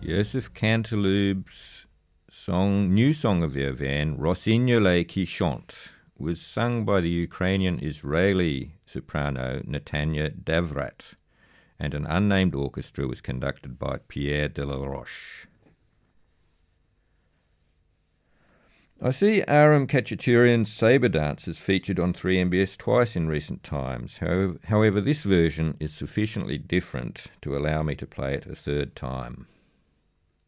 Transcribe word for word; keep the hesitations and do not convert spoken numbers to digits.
Joseph Canteloube's song, new song of the Auvergne, Rossignol qui chante, was sung by the Ukrainian-Israeli soprano Natanya Davrat, and an unnamed orchestra was conducted by Pierre Delaroche. I see Aram Khachaturian's sabre dances featured on three M B S twice in recent times. However, this version is sufficiently different to allow me to play it a third time.